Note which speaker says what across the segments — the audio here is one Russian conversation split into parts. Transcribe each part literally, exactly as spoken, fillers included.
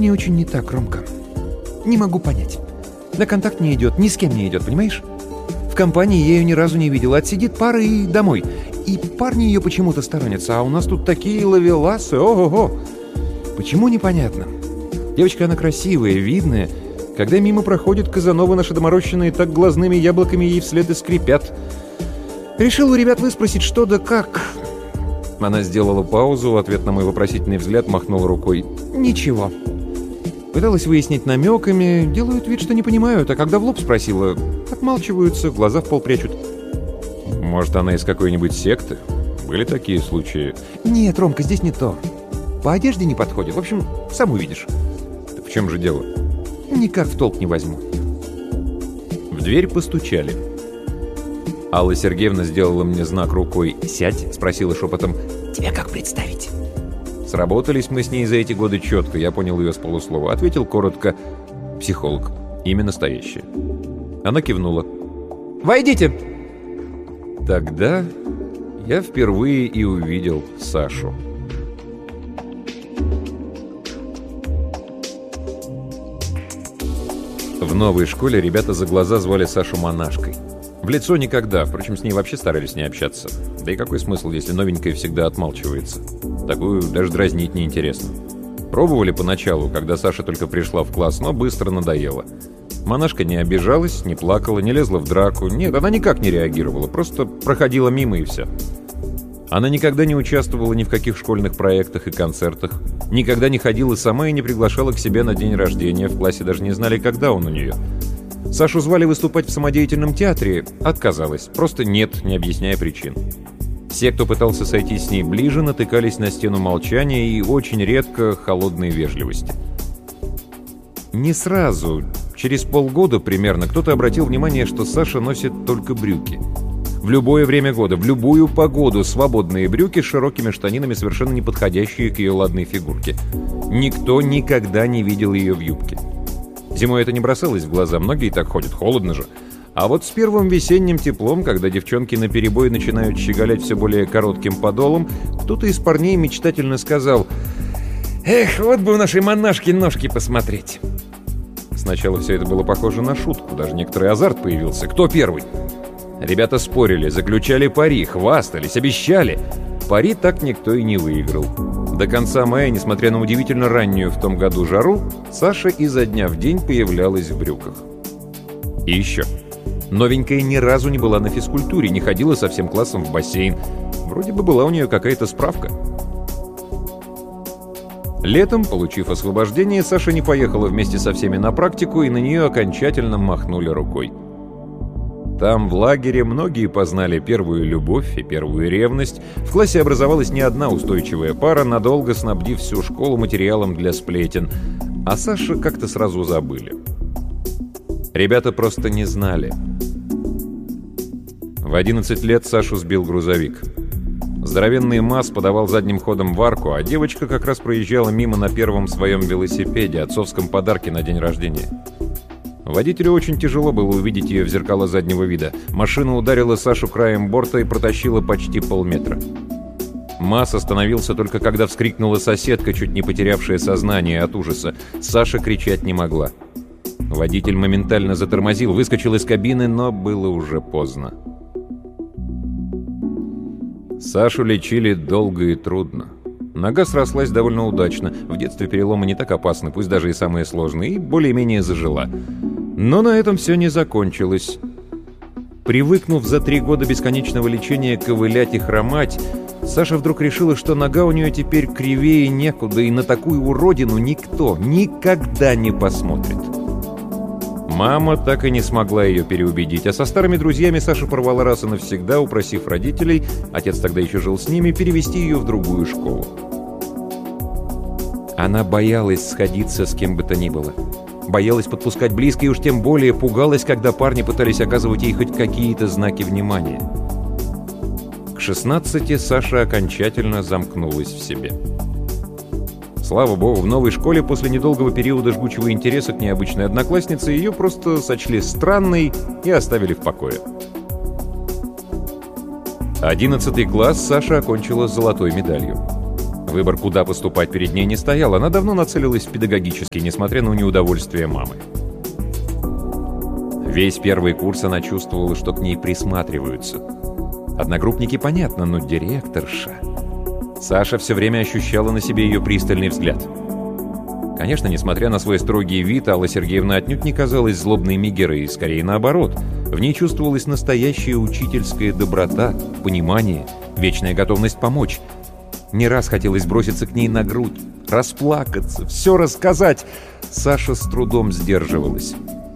Speaker 1: с ней очень не так, Ромка. Не могу понять. На контакт не идет, ни с кем не идет, понимаешь? В компании я ее ни разу не видел. Отсидит пара и домой. И парни ее почему-то сторонятся, а у нас тут такие ловеласы, ого-го. Почему, непонятно. Девочка она красивая, видная. Когда мимо проходит Казанова, наши доморощенные так глазными яблоками ей вслед и скрипят. Решил у ребят выспросить, что да как. Она сделала паузу, в ответ на мой вопросительный взгляд махнула рукой. Ничего. Пыталась выяснить намеками, делают вид, что не понимают, а когда в лоб спросила, отмалчиваются, глаза в пол прячут. Может, она из какой-нибудь секты? Были такие случаи? Нет, Ромка, здесь не то. По одежде не подходит. В общем, сам увидишь. Да в чем же дело? Никак в толк не возьму. В дверь постучали. Алла Сергеевна сделала мне знак рукой «Сядь», спросила шепотом «Тебя как представить?» Сработались мы с ней за эти годы четко, я понял ее с полуслова. Ответил коротко «Психолог, имя настоящее». Она кивнула. «Войдите!» Тогда я впервые и увидел Сашу. В новой школе ребята за глаза звали Сашу монашкой. В лицо никогда, впрочем, с ней вообще старались не общаться. Да и какой смысл, если новенькая всегда отмалчивается? Такую даже дразнить неинтересно. Пробовали поначалу, когда Саша только пришла в класс, но быстро надоело. Монашка не обижалась, не плакала, не лезла в драку. Нет, она никак не реагировала, просто проходила мимо и все. Она никогда не участвовала ни в каких школьных проектах и концертах, никогда не ходила сама и не приглашала к себе на день рождения, в классе даже не знали, когда он у нее. Сашу звали выступать в самодеятельном театре, отказалась, просто нет, не объясняя причин. Все, кто пытался сойти с ней ближе, натыкались на стену молчания и очень редко холодной вежливости. Не сразу, через полгода примерно, кто-то обратил внимание, что Саша носит только брюки. В любое время года, в любую погоду свободные брюки с широкими штанинами, совершенно не подходящие к ее ладной фигурке. Никто никогда не видел ее в юбке. Зимой это не бросалось в глаза, многие так ходят, холодно же. А вот с первым весенним теплом, когда девчонки наперебой начинают щеголять все более коротким подолом, кто-то из парней мечтательно сказал: «Эх, вот бы у нашей монашки ножки посмотреть». Сначала все это было похоже на шутку, даже некоторый азарт появился. Кто первый? Ребята спорили, заключали пари, хвастались, обещали. Пари так никто и не выиграл. До конца мая, несмотря на удивительно раннюю в том году жару, Саша изо дня в день появлялась в брюках. И еще. Новенькая ни разу не была на физкультуре, не ходила со всем классом в бассейн. Вроде бы была у нее какая-то справка. Летом, получив освобождение, Саша не поехала вместе со всеми на практику, и на нее окончательно махнули рукой. Там, в лагере, многие познали первую любовь и первую ревность. В классе образовалась не одна устойчивая пара, надолго снабдив всю школу материалом для сплетен. А Сашу как-то сразу забыли. Ребята просто не знали. В одиннадцать лет Сашу сбил грузовик. Здоровенный МАЗ подавал задним ходом в арку, а девочка как раз проезжала мимо на первом своем велосипеде, отцовском подарке на день рождения. Водителю очень тяжело было увидеть ее в зеркало заднего вида. Машина ударила Сашу краем борта и протащила почти полметра. МАЗ остановился только когда вскрикнула соседка, чуть не потерявшая сознание от ужаса. Саша кричать не могла. Водитель моментально затормозил, выскочил из кабины, но было уже поздно. Сашу лечили долго и трудно. Нога срослась довольно удачно. В детстве переломы не так опасны, пусть даже и самые сложные, и более-менее зажила. Но на этом все не закончилось. Привыкнув за три года бесконечного лечения ковылять и хромать, Саша вдруг решила, что нога у нее теперь кривее некуда, и на такую уродину никто никогда не посмотрит. Мама так и не смогла ее переубедить, а со старыми друзьями Саша порвала раз и навсегда, упросив родителей, отец тогда еще жил с ними, перевести ее в другую школу. Она боялась сходиться с кем бы то ни было. Боялась подпускать близко и уж тем более пугалась, когда парни пытались оказывать ей хоть какие-то знаки внимания. К шестнадцати Саша окончательно замкнулась в себе. Слава богу, в новой школе после недолгого периода жгучего интереса к необычной однокласснице ее просто сочли странной и оставили в покое. Одиннадцатый класс Саша окончила с золотой медалью. Выбор, куда поступать, перед ней не стоял. Она давно нацелилась в педагогический, несмотря на неудовольствие мамы. Весь первый курс она чувствовала, что к ней присматриваются. Одногруппники, понятно, но директорша... Саша все время ощущала на себе ее пристальный взгляд. Конечно, несмотря на свой строгий вид, Алла Сергеевна отнюдь не казалась злобной мигерой, скорее наоборот. В ней чувствовалась настоящая учительская доброта, понимание, вечная готовность помочь. Не раз хотелось броситься к ней на грудь, расплакаться, все рассказать. Саша с трудом сдерживалась.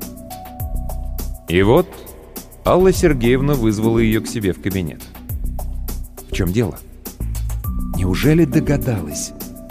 Speaker 1: И вот Алла Сергеевна вызвала ее к себе в кабинет. В чем дело? Неужели догадалась?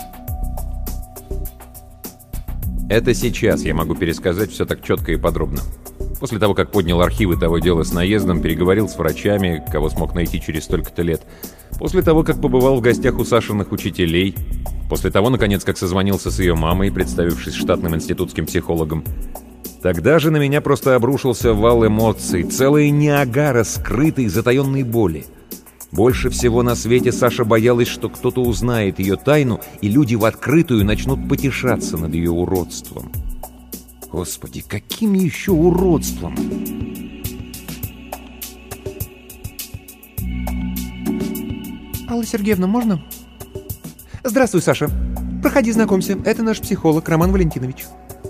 Speaker 1: Это сейчас я могу пересказать все так четко и подробно. После того, как поднял архивы того дела с наездом, переговорил с врачами, кого смог найти через столько-то лет. После того, как побывал в гостях у Сашиных учителей. После того, наконец, как созвонился с ее мамой, представившись штатным институтским психологом. Тогда же на меня просто обрушился вал эмоций, целая Ниагара скрытой, затаенной боли. Больше всего на свете Саша боялась, что кто-то узнает ее тайну, и люди в открытую начнут потешаться над ее уродством. Господи, каким еще уродством?
Speaker 2: Алла Сергеевна, можно? Здравствуй, Саша. Проходи, знакомься. Это наш психолог Роман Валентинович.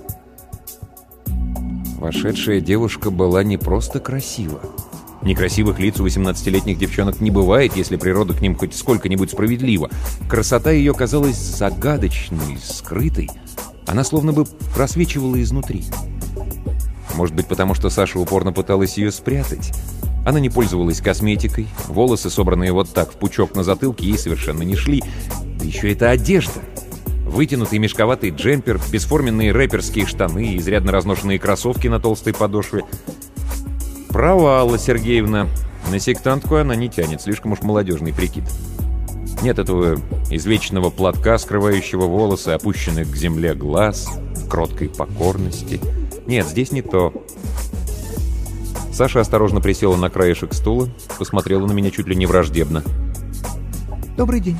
Speaker 1: Вошедшая девушка была не просто красива. Некрасивых лиц у восемнадцатилетних девчонок не бывает, если природа к ним хоть сколько-нибудь справедлива. Красота ее казалась загадочной, скрытой. Она словно бы просвечивала изнутри. Может быть, потому что Саша упорно пыталась ее спрятать. Она не пользовалась косметикой, волосы, собранные вот так в пучок на затылке, ей совершенно не шли. Да еще это одежда. Вытянутый мешковатый джемпер, бесформенные рэперские штаны, изрядно разношенные кроссовки на толстой подошве. Права, Алла Сергеевна. На сектантку она не тянет, слишком уж молодежный прикид. Нет этого извечного платка, скрывающего волосы, опущенных к земле глаз, кроткой покорности. Нет, здесь не то. Саша осторожно присела на краешек стула, посмотрела на меня чуть ли не враждебно.
Speaker 2: Добрый день.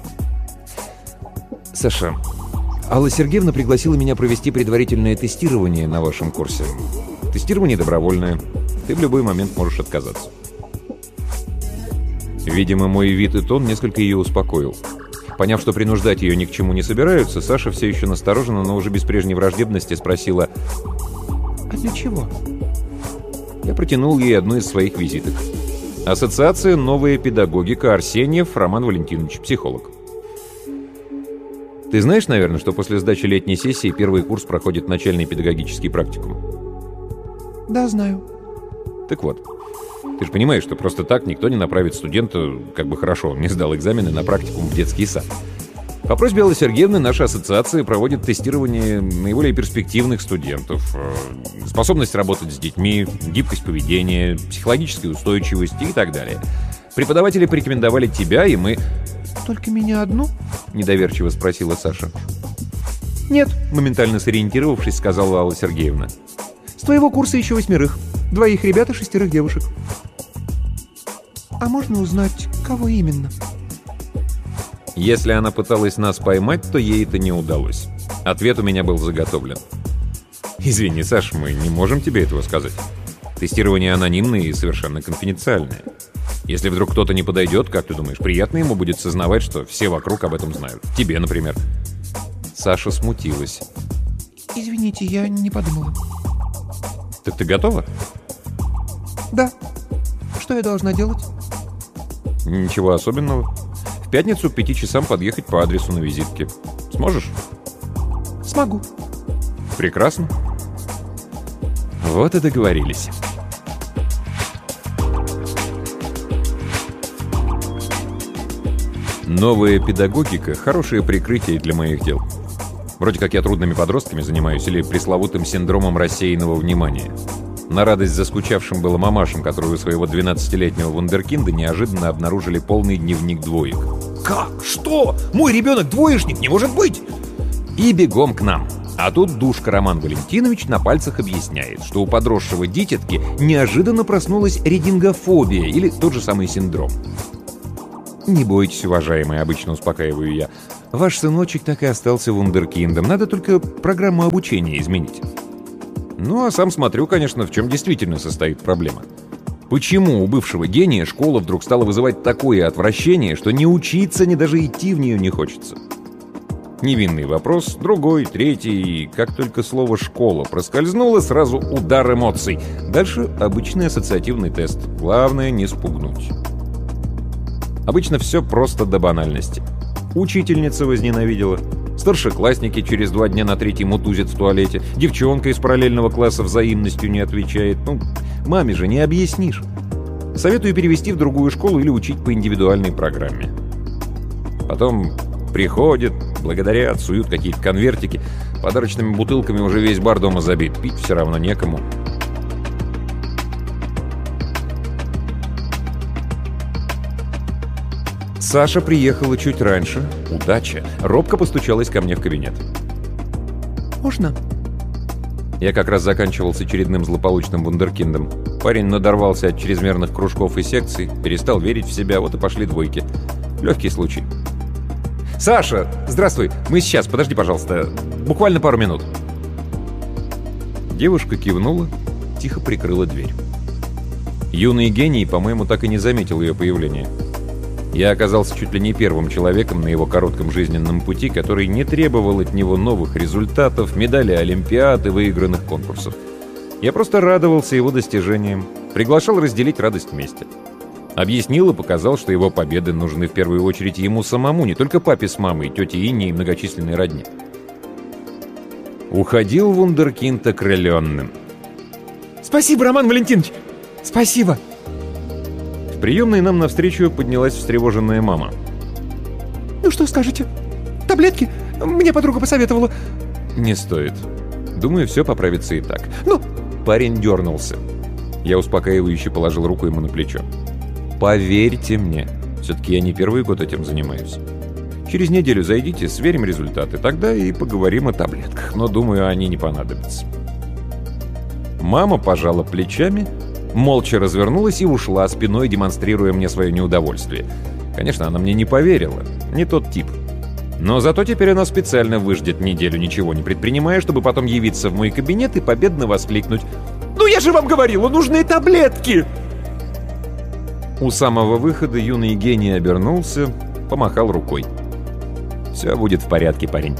Speaker 1: Саша, Алла Сергеевна пригласила меня провести предварительное тестирование на вашем курсе. Тестирование добровольное. Ты в любой момент можешь отказаться. Видимо, мой вид и тон несколько ее успокоил. Поняв, что принуждать ее ни к чему не собираются, Саша все еще настороженно, но уже без прежней враждебности спросила:
Speaker 2: «А для чего?»
Speaker 1: Я протянул ей одну из своих визиток. Ассоциация «Новая педагогика», Арсеньев Роман Валентинович, психолог. Ты знаешь, наверное, что после сдачи летней сессии первый курс проходит начальный педагогический практикум?
Speaker 2: Да, знаю.
Speaker 1: Так вот, ты же понимаешь, что просто так никто не направит студента, как бы хорошо он не сдал экзамены, на практикум в детский сад. По просьбе Аллы Сергеевны наша ассоциация проводит тестирование наиболее перспективных студентов. Способность работать с детьми, гибкость поведения, психологическая устойчивость и так далее. Преподаватели порекомендовали тебя, и мы...
Speaker 2: «Только меня одну?»
Speaker 1: — недоверчиво спросила Саша.
Speaker 2: «Нет»,
Speaker 1: — моментально сориентировавшись, сказала Алла Сергеевна.
Speaker 2: «С твоего курса еще восьмерых. Двоих ребят и шестерых девушек». «А можно узнать, кого именно?»
Speaker 1: Если она пыталась нас поймать, то ей это не удалось. Ответ у меня был заготовлен. «Извини, Саш, мы не можем тебе этого сказать. Тестирование анонимное и совершенно конфиденциальное. Если вдруг кто-то не подойдет, как ты думаешь, приятно ему будет сознавать, что все вокруг об этом знают? Тебе, например». Саша смутилась.
Speaker 2: «Извините, я не подумала».
Speaker 1: «Так ты готова?»
Speaker 2: «Да. Что я должна делать?»
Speaker 1: «Ничего особенного. В пятницу к пяти часам подъехать по адресу на визитке. Сможешь?»
Speaker 2: «Смогу».
Speaker 1: «Прекрасно. Вот и договорились». Новая педагогика — хорошее прикрытие для моих дел. Вроде как я трудными подростками занимаюсь или пресловутым синдромом рассеянного внимания. На радость заскучавшим было мамашам, которые у своего двенадцатилетнего вундеркинда неожиданно обнаружили полный дневник двоек.
Speaker 3: «Как? Что? Мой ребенок двоечник? Не может быть!»
Speaker 1: И бегом к нам. А тут душка Роман Валентинович на пальцах объясняет, что у подросшего дитятки неожиданно проснулась редингофобия или тот же самый синдром. «Не бойтесь, уважаемые», — обычно успокаиваю я. Ваш сыночек так и остался вундеркиндом. Надо только программу обучения изменить. Ну, а сам смотрю, конечно, в чем действительно состоит проблема. Почему у бывшего гения школа вдруг стала вызывать такое отвращение, что ни учиться, ни даже идти в нее не хочется? Невинный вопрос, другой, третий, и как только слово «школа» проскользнуло, сразу удар эмоций. Дальше обычный ассоциативный тест. Главное — не спугнуть. Обычно все просто до банальности. Учительница возненавидела. Старшеклассники через два дня на третий мутузят в туалете. Девчонка из параллельного класса взаимностью не отвечает. Ну, маме же не объяснишь. Советую перевести в другую школу или учить по индивидуальной программе. Потом приходят, благодарят, суют какие-то конвертики. Подарочными бутылками уже весь бар дома забит. Пить все равно некому. Саша приехала чуть раньше. Удача. Робко постучалась ко мне в кабинет.
Speaker 2: «Можно?»
Speaker 1: Я как раз заканчивал с очередным злополучным вундеркиндом. Парень надорвался от чрезмерных кружков и секций, перестал верить в себя, вот и пошли двойки. Легкий случай. «Саша, здравствуй! Мы сейчас, подожди, пожалуйста. Буквально пару минут». Девушка кивнула, тихо прикрыла дверь. Юный гений, по-моему, так и не заметил ее появления. Я оказался чуть ли не первым человеком на его коротком жизненном пути, который не требовал от него новых результатов, медалей Олимпиад и выигранных конкурсов. Я просто радовался его достижениям, приглашал разделить радость вместе. Объяснил и показал, что его победы нужны в первую очередь ему самому, не только папе с мамой, тете Инне и многочисленной родне. Уходил вундеркинд окрыленным.
Speaker 3: Спасибо, Роман Валентинович! Спасибо!
Speaker 1: В приемной нам навстречу поднялась встревоженная мама.
Speaker 2: «Ну что скажете? Таблетки? Мне подруга посоветовала».
Speaker 1: «Не стоит. Думаю, все поправится и так».
Speaker 2: «Ну?»
Speaker 1: Парень дернулся. Я успокаивающе положил руку ему на плечо. «Поверьте мне, все-таки я не первый год этим занимаюсь. Через неделю зайдите, сверим результаты, тогда и поговорим о таблетках, но, думаю, они не понадобятся». Мама пожала плечами, молча развернулась и ушла, спиной демонстрируя мне свое неудовольствие. Конечно, она мне не поверила, не тот тип. Но зато теперь она специально выждет неделю, ничего не предпринимая, чтобы потом явиться в мой кабинет и победно воскликнуть:
Speaker 3: «Ну я же вам говорила, нужны таблетки!»
Speaker 1: У самого выхода юный гений обернулся, помахал рукой. «Все будет в порядке, парень».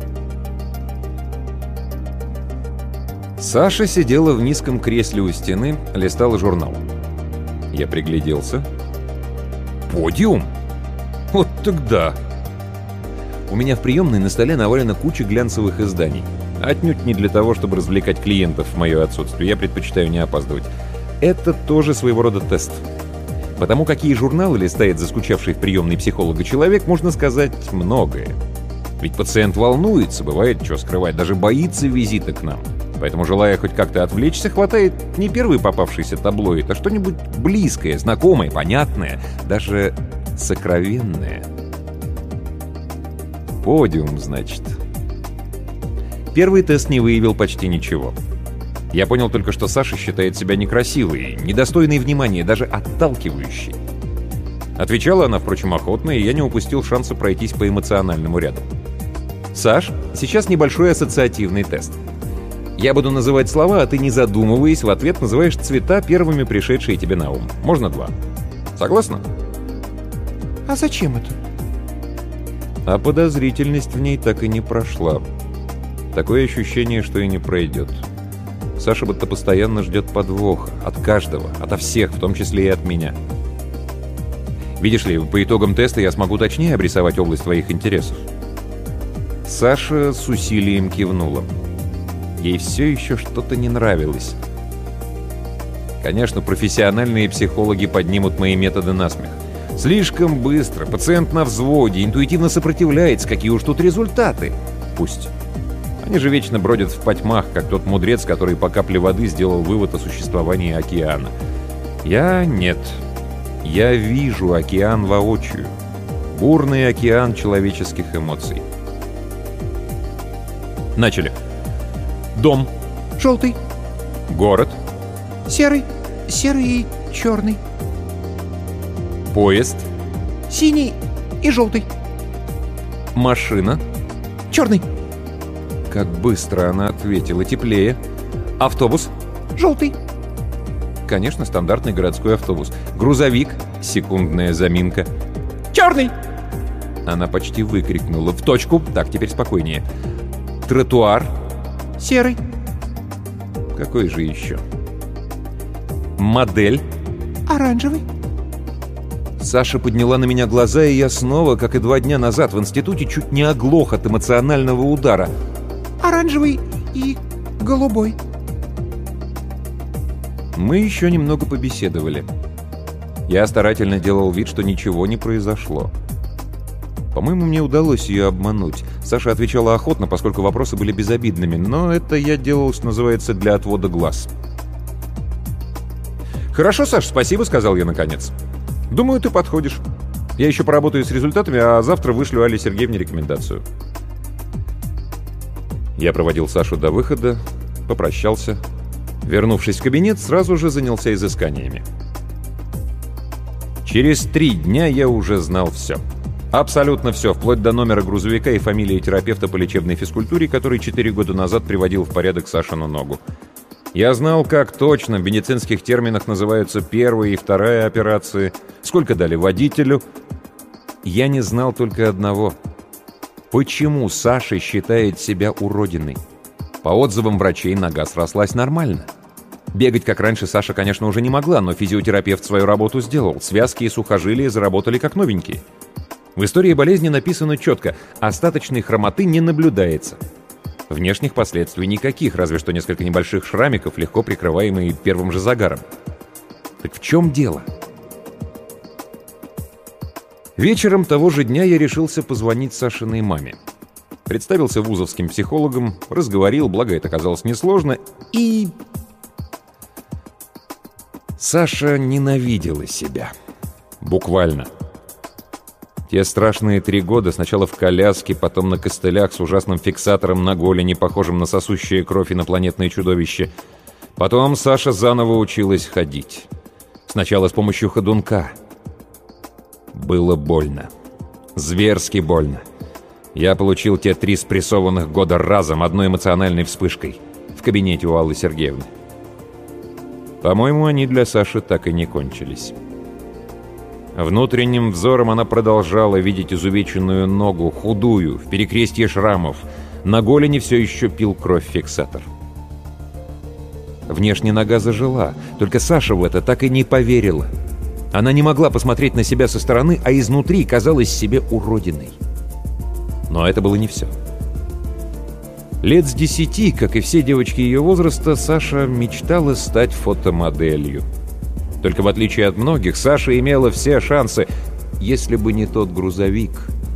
Speaker 1: Саша сидела в низком кресле у стены, листала журнал. Я пригляделся. «Подиум? Вот тогда!» У меня в приемной на столе навалена куча глянцевых изданий. Отнюдь не для того, чтобы развлекать клиентов в мое отсутствие. Я предпочитаю не опаздывать. Это тоже своего рода тест. Потому какие журналы листает заскучавший в приемной психолога человек, можно сказать многое. Ведь пациент волнуется, бывает, что скрывать, даже боится визита к нам. Поэтому, желая хоть как-то отвлечься, хватает не первый попавшийся таблоид, а что-нибудь близкое, знакомое, понятное, даже сокровенное. Подиум, значит. Первый тест не выявил почти ничего. Я понял только, что Саша считает себя некрасивой, недостойной внимания, даже отталкивающей. Отвечала она, впрочем, охотно, и я не упустил шанса пройтись по эмоциональному ряду. «Саш, сейчас небольшой ассоциативный тест. Я буду называть слова, а ты, не задумываясь, в ответ называешь цвета, первыми пришедшие тебе на ум. Можно два. Согласна?»
Speaker 2: «А зачем это?»
Speaker 1: А подозрительность в ней так и не прошла. Такое ощущение, что и не пройдет. Саша будто постоянно ждет подвоха. От каждого, ото всех, в том числе и от меня. Видишь ли, по итогам теста я смогу точнее обрисовать область твоих интересов. Саша с усилием кивнула. Ей все еще что-то не нравилось. Конечно, профессиональные психологи поднимут мои методы насмех. Слишком быстро, пациент на взводе, интуитивно сопротивляется, какие уж тут результаты. Пусть. Они же вечно бродят в потьмах, как тот мудрец, который по капле воды сделал вывод о существовании океана. Я нет. Я вижу океан воочию. Бурный океан человеческих эмоций. Начали. Дом.
Speaker 2: Желтый.
Speaker 1: Город.
Speaker 2: Серый. Серый и черный.
Speaker 1: Поезд.
Speaker 2: Синий и желтый.
Speaker 1: Машина.
Speaker 2: Черный.
Speaker 1: Как быстро она ответила, теплее. Автобус.
Speaker 2: Желтый.
Speaker 1: Конечно, стандартный городской автобус. Грузовик. Секундная заминка.
Speaker 2: Черный.
Speaker 1: Она почти выкрикнула. В точку. Так, теперь спокойнее. Тротуар.
Speaker 2: Серый.
Speaker 1: Какой же еще? Модель.
Speaker 2: Оранжевый.
Speaker 1: Саша подняла на меня глаза, и я снова, как и два дня назад в институте, чуть не оглох от эмоционального удара.
Speaker 2: Оранжевый и голубой.
Speaker 1: Мы еще немного побеседовали. Я старательно делал вид, что ничего не произошло. По-моему, мне удалось ее обмануть. Саша отвечала охотно, поскольку вопросы были безобидными, но это я делал, что называется, для отвода глаз. «Хорошо, Саш, спасибо», — сказал я наконец. «Думаю, ты подходишь. Я еще поработаю с результатами, а завтра вышлю Алле Сергеевне рекомендацию». Я проводил Сашу до выхода, попрощался. Вернувшись в кабинет, сразу же занялся изысканиями. Через три дня я уже знал все. Абсолютно все, вплоть до номера грузовика и фамилии терапевта по лечебной физкультуре, который четыре года назад приводил в порядок Сашину ногу. Я знал, как точно в медицинских терминах называются первая и вторая операции, сколько дали водителю. Я не знал только одного. Почему Саша считает себя уродиной? По отзывам врачей, нога срослась нормально. Бегать, как раньше, Саша, конечно, уже не могла, но физиотерапевт свою работу сделал. Связки и сухожилия заработали как новенькие. В истории болезни написано четко: остаточной хромоты не наблюдается. Внешних последствий никаких, разве что несколько небольших шрамиков, легко прикрываемые первым же загаром. Так в чем дело? Вечером того же дня я решился позвонить Сашиной маме. Представился вузовским психологом, разговорил, благо это оказалось несложно, и... Саша ненавидела себя. Буквально. Те страшные три года, сначала в коляске, потом на костылях с ужасным фиксатором на голени, похожим на сосущее кровь инопланетное чудовище. Потом Саша заново училась ходить. Сначала с помощью ходунка. Было больно. Зверски больно. Я получил те три спрессованных года разом, одной эмоциональной вспышкой. В кабинете у Аллы Сергеевны. По-моему, они для Саши так и не кончились. Внутренним взором она продолжала видеть изувеченную ногу, худую, в перекрестье шрамов. На голени все еще пил кровь фиксатор. Внешне нога зажила, только Саша в это так и не поверила. Она не могла посмотреть на себя со стороны, а изнутри казалась себе уродиной. Но это было не все. Лет с десяти, как и все девочки ее возраста, Саша мечтала стать фотомоделью. Только в отличие от многих, Саша имела все шансы, если бы не тот грузовик.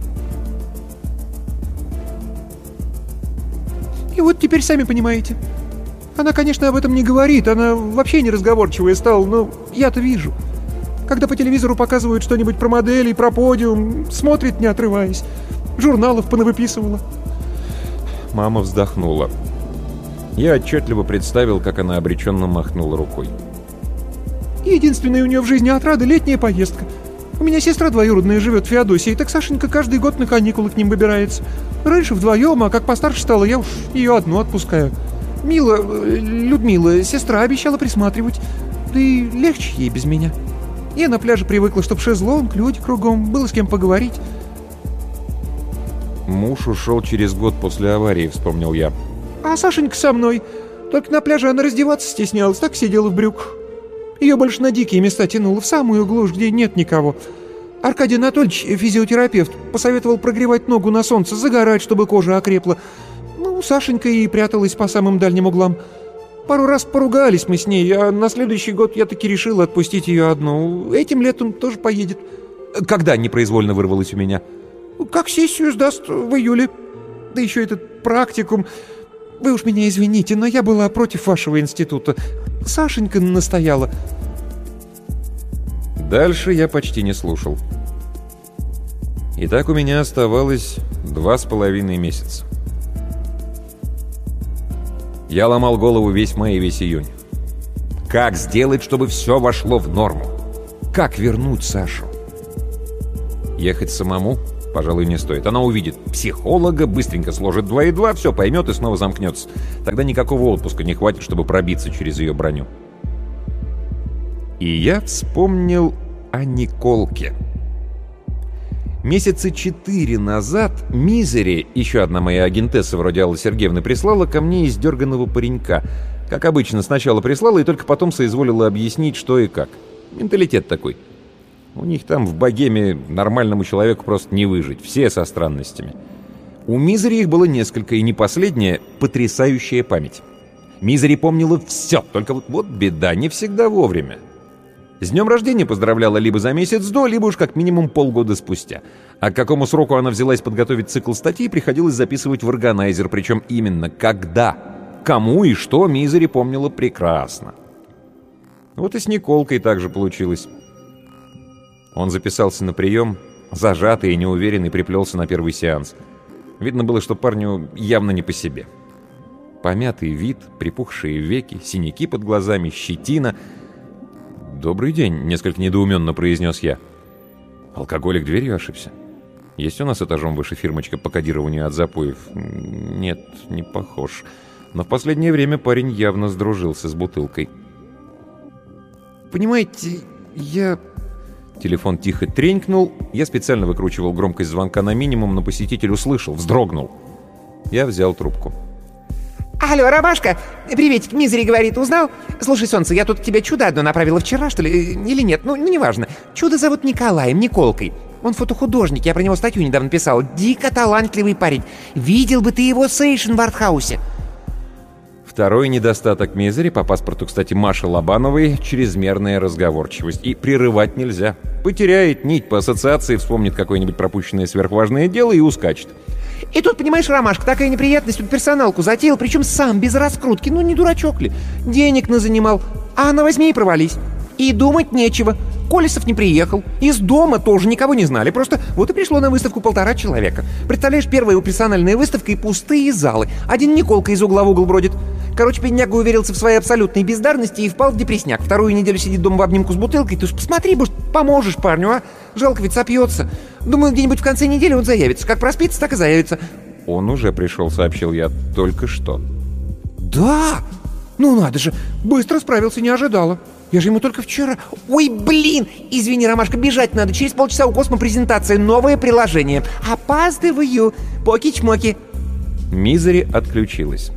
Speaker 2: И вот теперь сами понимаете. Она, конечно, об этом не говорит, она вообще неразговорчивая стала, но я-то вижу. Когда по телевизору показывают что-нибудь про модели, про подиум, смотрит, не отрываясь. Журналов понавыписывала.
Speaker 1: Мама вздохнула. Я отчетливо представил, как она обреченно махнула рукой.
Speaker 2: Единственная у нее в жизни отрада — летняя поездка. У меня сестра двоюродная живет в Феодосии, так Сашенька каждый год на каникулы к ним выбирается. Раньше вдвоем, а как постарше стала, я уж ее одну отпускаю. Мила, Людмила, сестра, обещала присматривать. Да и легче ей без меня. Я на пляже привыкла, чтоб шезлонг, люди кругом, было с кем поговорить.
Speaker 1: Муж ушел через год после аварии, вспомнил я.
Speaker 2: А Сашенька со мной. Только на пляже она раздеваться стеснялась, так сидела в брюках. Ее больше на дикие места тянуло, в самую глушь, где нет никого. Аркадий Анатольевич, физиотерапевт, посоветовал прогревать ногу на солнце, загорать, чтобы кожа окрепла. Ну, Сашенька и пряталась по самым дальним углам. Пару раз поругались мы с ней, а на следующий год я таки решил отпустить ее одну. Этим летом тоже поедет.
Speaker 1: Когда непроизвольно вырвалось у меня?
Speaker 2: Как сессию сдаст в июле. Да еще этот практикум. Вы уж меня извините, но я была против вашего института. Сашенька настояла.
Speaker 1: Дальше я почти не слушал. Итак, у меня оставалось два с половиной месяца. Я ломал голову весь май и весь июнь. Как сделать, чтобы все вошло в норму? Как вернуть Сашу? Ехать самому? пожалуй, не стоит. Она увидит психолога, быстренько сложит два и два, все поймет и снова замкнется. Тогда никакого отпуска не хватит, чтобы пробиться через ее броню. И я вспомнил о Николке. Месяца четыре назад Мизери, еще одна моя агентесса вроде Аллы Сергеевны, прислала ко мне издерганного паренька. Как обычно, сначала прислала и только потом соизволила объяснить, что и как. Менталитет такой. У них там в богеме нормальному человеку просто не выжить. Все со странностями. У Мизери их было несколько, и не последняя — потрясающая память. Мизери помнила все, только вот, вот беда, не всегда вовремя. С днем рождения поздравляла либо за месяц до, либо уж как минимум полгода спустя. А к какому сроку она взялась подготовить цикл статей, приходилось записывать в органайзер, причем именно когда, кому и что Мизери помнила прекрасно. Вот и с Николкой так же получилось. Он записался на прием, зажатый и неуверенный, приплелся на первый сеанс. Видно было, что парню явно не по себе. Помятый вид, припухшие веки, синяки под глазами, щетина. «Добрый день», — несколько недоуменно произнес я. Алкоголик дверью ошибся. Есть у нас этажом выше фирмочка по кодированию от запоев? Нет, не похож. Но в последнее время парень явно сдружился с бутылкой. «Понимаете, я...» Телефон тихо тренькнул. Я специально выкручивал громкость звонка на минимум, но посетитель услышал, вздрогнул. Я взял трубку.
Speaker 2: «Алло, Ромашка! Приветик, Мизери говорит, узнал? Слушай, солнце, я тут тебе чудо одно направила вчера, что ли? Или нет? Ну, ну неважно. Чудо зовут Николаем, Николкой. Он фотохудожник, я про него статью недавно писал. Дико талантливый парень. Видел бы ты его сейшн в артхаусе».
Speaker 1: Второй недостаток Мизери, по паспорту, кстати, Маши Лобановой, чрезмерная разговорчивость. И прерывать нельзя. Потеряет нить по ассоциации, вспомнит какое-нибудь пропущенное сверхважное дело и ускачет.
Speaker 2: И тут, понимаешь, Ромашка, такая неприятность, тут персоналку затеял, причем сам, без раскрутки. Ну, не дурачок ли? Денег назанимал. А она возьми и провались. И думать нечего. Колесов не приехал. Из дома тоже никого не знали. Просто вот и пришло на выставку полтора человека. Представляешь, первая его персональная выставка и пустые залы. Один Николка из угла в угол бродит. Короче, бедняга уверился в своей абсолютной бездарности и впал в депресняк. Вторую неделю сидит дома в обнимку с бутылкой. Ты уж посмотри, может, поможешь парню, а? Жалко, ведь сопьется. Думаю, где-нибудь в конце недели он заявится. Как проспится, так и заявится.
Speaker 1: Он уже пришел, сообщил я, только что.
Speaker 2: Да? Ну надо же, быстро справился, не ожидала. Я же ему только вчера... Ой, блин! Извини, Ромашка, бежать надо. Через полчаса у Космо презентация, новое приложение. Опаздываю. Поки-чмоки.
Speaker 1: Мизери отключилась.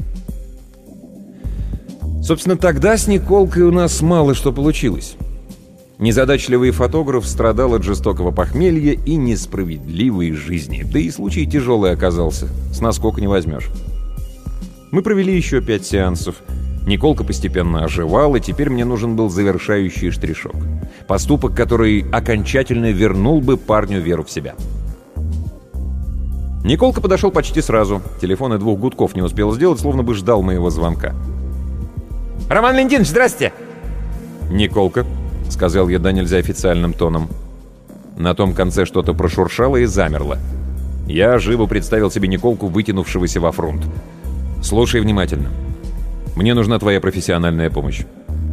Speaker 1: Собственно, тогда с Николкой у нас мало что получилось. Незадачливый фотограф страдал от жестокого похмелья и несправедливой жизни. Да и случай тяжелый оказался. С наскока не возьмешь. Мы провели еще пять сеансов. Николка постепенно оживал, и теперь мне нужен был завершающий штришок. Поступок, который окончательно вернул бы парню веру в себя. Николка подошел почти сразу. Телефон и двух гудков не успел сделать, словно бы ждал моего звонка.
Speaker 2: «Роман Леонидович, здрасте!»
Speaker 1: «Николка», — сказал я да нельзя официальным тоном. На том конце что-то прошуршало и замерло. Я живо представил себе Николку, вытянувшегося во фронт. «Слушай внимательно. Мне нужна твоя профессиональная помощь».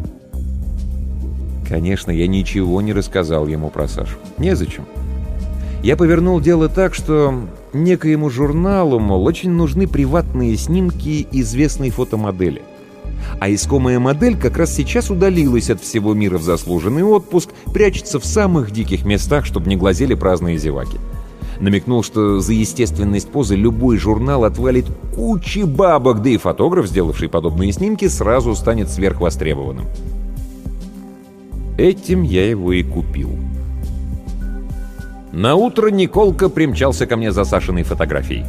Speaker 1: Конечно, я ничего не рассказал ему про Сашу. Незачем. Я повернул дело так, что некоему журналу, мол, очень нужны приватные снимки известной фотомодели. А искомая модель как раз сейчас удалилась от всего мира в заслуженный отпуск, прячется в самых диких местах, чтобы не глазели праздные зеваки. Намекнул, что за естественность позы любой журнал отвалит кучи бабок, да и фотограф, сделавший подобные снимки, сразу станет сверхвостребованным. Этим я его и купил. Наутро Николка примчался ко мне за Сашиной фотографией.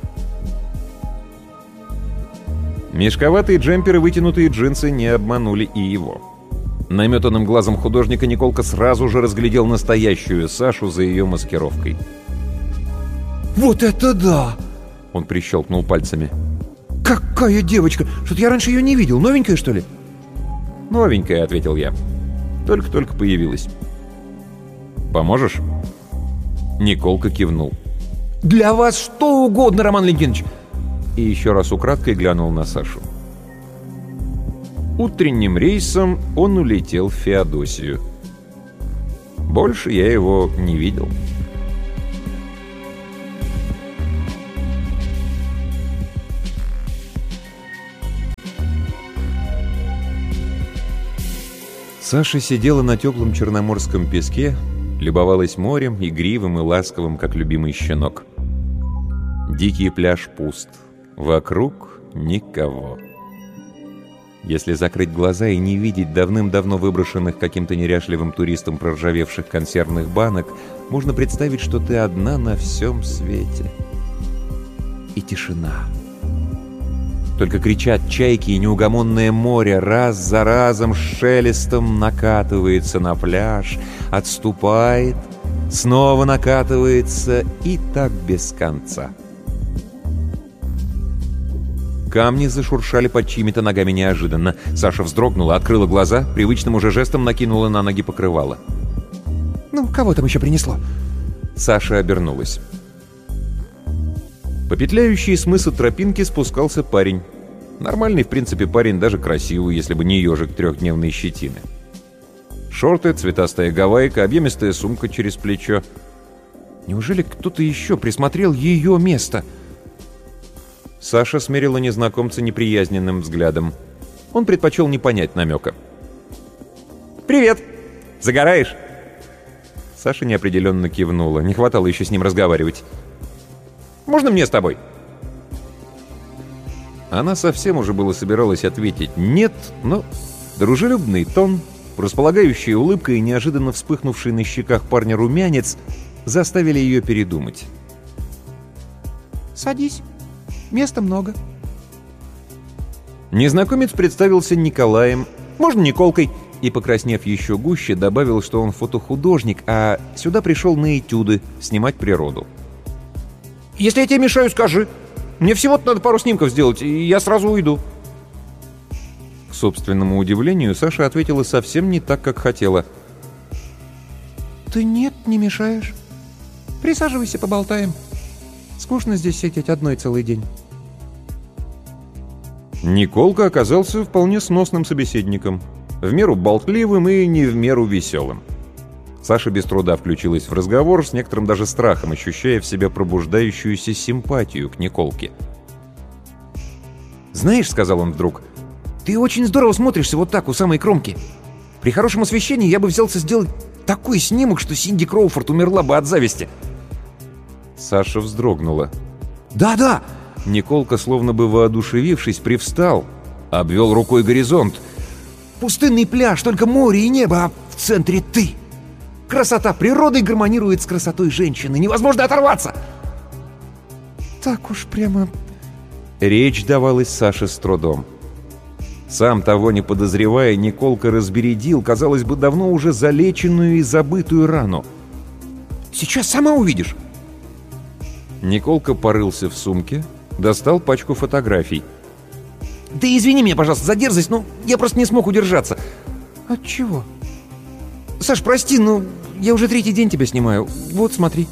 Speaker 1: Мешковатые джемперы и вытянутые джинсы не обманули и его. Наметанным глазом художника Николка сразу же разглядел настоящую Сашу за ее маскировкой.
Speaker 2: «Вот это да!»
Speaker 1: Он прищелкнул пальцами.
Speaker 2: «Какая девочка! Что-то я раньше ее не видел. Новенькая, что ли?»
Speaker 1: «Новенькая», — ответил я. «Только-только появилась». «Поможешь?» Николка кивнул.
Speaker 2: «Для вас что угодно, Роман Леонидович!»
Speaker 1: И еще раз украдкой глянул на Сашу. Утренним рейсом он улетел в Феодосию. Больше я его не видел. Саша сидела на теплом черноморском песке, любовалась морем, игривым и ласковым, как любимый щенок. Дикий пляж пуст. Вокруг никого. Если закрыть глаза и не видеть давным-давно выброшенных каким-то неряшливым туристом проржавевших консервных банок, можно представить, что ты одна на всем свете. И тишина. Только кричат чайки, и неугомонное море раз за разом с шелестом накатывается на пляж, отступает, снова накатывается и так без конца. Камни зашуршали под чьими-то ногами неожиданно. Саша вздрогнула, открыла глаза, привычным уже жестом накинула на ноги покрывало.
Speaker 2: «Ну, кого там еще принесло?»
Speaker 1: Саша обернулась. По петляющей с мыса тропинке спускался парень. Нормальный, в принципе, парень, даже красивый, если бы не ежик трехдневной щетины. Шорты, цветастая гавайка, объемистая сумка через плечо. Неужели кто-то еще присмотрел ее место? Саша смерила незнакомца неприязненным взглядом. Он предпочел не понять намека. «Привет! Загораешь?» Саша неопределенно кивнула. Не хватало еще с ним разговаривать. «Можно мне с тобой?» Она совсем уже было собиралась ответить «нет», но дружелюбный тон, располагающая улыбка и неожиданно вспыхнувший на щеках парня румянец заставили ее передумать.
Speaker 2: «Садись. Места много».
Speaker 1: Незнакомец представился Николаем, можно Николкой, и, покраснев еще гуще, добавил, что он фотохудожник, а сюда пришел на этюды, снимать природу.
Speaker 3: Если я тебе мешаю, скажи. Мне всего-то надо пару снимков сделать, и я сразу уйду.
Speaker 1: К собственному удивлению, Саша ответила совсем не так, как хотела.
Speaker 2: «Ты нет, не мешаешь. Присаживайся, поболтаем. Скучно здесь сидеть одной целый день».
Speaker 1: Николка оказался вполне сносным собеседником, в меру болтливым и не в меру веселым. Саша без труда включилась в разговор, с некоторым даже страхом, ощущая в себе пробуждающуюся симпатию к Николке.
Speaker 3: «Знаешь, — сказал он вдруг, — ты очень здорово смотришься вот так, у самой кромки. При хорошем освещении я бы взялся сделать такой снимок, что Синди Кроуфорд умерла бы от зависти».
Speaker 1: Саша вздрогнула.
Speaker 3: «Да-да!»
Speaker 1: Николка, словно бы воодушевившись, привстал, обвел рукой горизонт.
Speaker 3: «Пустынный пляж, только море и небо, а в центре ты! Красота природы гармонирует с красотой женщины, невозможно оторваться!»
Speaker 2: «Так уж прямо...»
Speaker 1: Речь давалась Саше с трудом. Сам того не подозревая, Николка разбередил, казалось бы, давно уже залеченную и забытую рану.
Speaker 3: «Сейчас сама увидишь!»
Speaker 1: Николка порылся в сумке, достал пачку фотографий.
Speaker 3: «Да извини меня, пожалуйста, за дерзость, но я просто не смог удержаться».
Speaker 2: «От чего?»
Speaker 3: «Саш, прости, но я уже третий день тебя снимаю. Вот, смотри».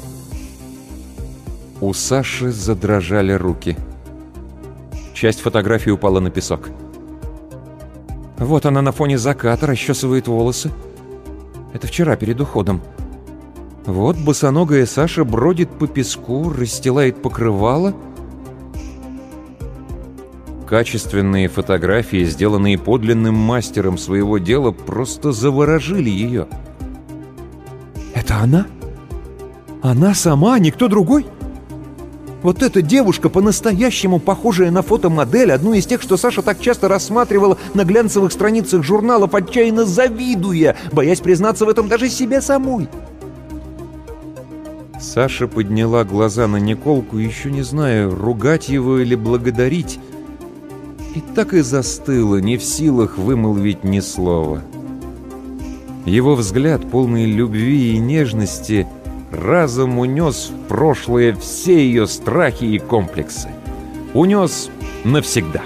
Speaker 1: У Саши задрожали руки. Часть фотографий упала на песок.
Speaker 2: Вот она на фоне заката расчесывает волосы. Это вчера перед уходом. Вот босоногая Саша бродит по песку, расстилает покрывало.
Speaker 1: Качественные фотографии, сделанные подлинным мастером своего дела, просто заворожили ее.
Speaker 2: Это она? Она сама, никто другой? Вот эта девушка, по-настоящему похожая на фотомодель, одну из тех, что Саша так часто рассматривала на глянцевых страницах журналов, отчаянно завидуя, боясь признаться в этом даже себе самой.
Speaker 1: Саша подняла глаза на Николку, еще не зная, ругать его или благодарить, и так и застыла, не в силах вымолвить ни слова. Его взгляд, полный любви и нежности, разом унес в прошлое все ее страхи и комплексы. Унес навсегда.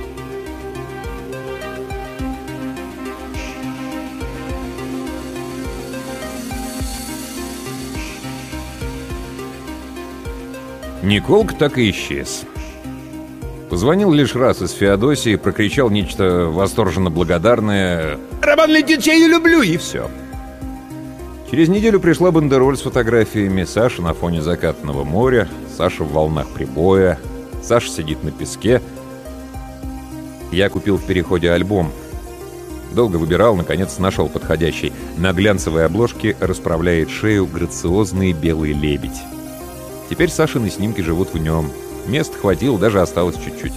Speaker 1: Николка так и исчез. Позвонил лишь раз из Феодосии, прокричал нечто восторженно благодарное «Роман Леонидович, я ее люблю!» и все. Через неделю пришла бандероль с фотографиями. Саша на фоне закатного моря, Саша в волнах прибоя, Саша сидит на песке. Я купил в Переходе альбом. Долго выбирал, наконец нашел подходящий. На глянцевой обложке расправляет шею грациозный белый лебедь. Теперь Сашины снимки живут в нем. Мест хватило, даже осталось чуть-чуть.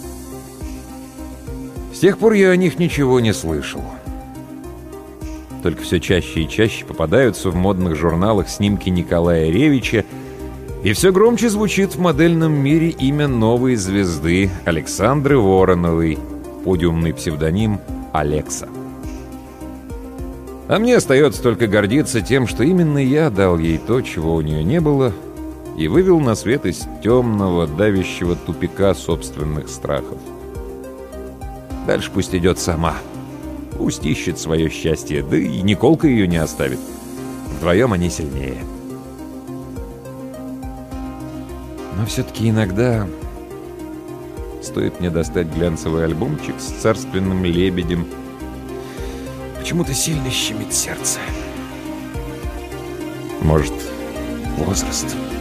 Speaker 1: С тех пор я о них ничего не слышал. Только все чаще и чаще попадаются в модных журналах снимки Николая Ревича, и все громче звучит в модельном мире имя новой звезды Александры Вороновой, подиумный псевдоним Алекса. А мне остается только гордиться тем, что именно я дал ей то, чего у нее не было, и вывел на свет из темного, давящего тупика собственных страхов. Дальше пусть идет сама. Пусть ищет свое счастье, да и Николка ее не оставит. Вдвоем они сильнее. Но все-таки иногда стоит мне достать глянцевый альбомчик с царственным лебедем. Почему-то сильно щемит сердце. Может, возраст?